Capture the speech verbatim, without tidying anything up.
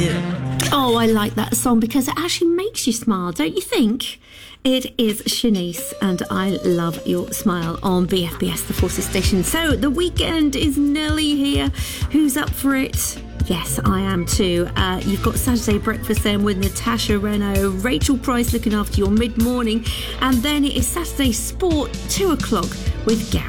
do. Oh, I like that song because it actually makes you smile, don't you think? It is Shanice and I Love Your Smile on B F B S, the Forces Station. So the weekend is nearly here. Who's up for it? Yes, I am too. Uh, you've got Saturday breakfast then with Natasha Reno, Rachel Price looking after your mid-morning. And then it is Saturday sport, two o'clock with Gary.